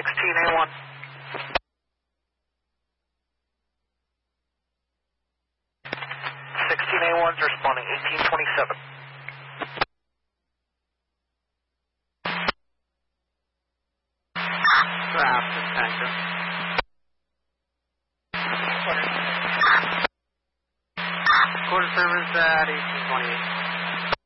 16A1. 16A1's responding 1827. Craft and tanker. Quarter service at 1828.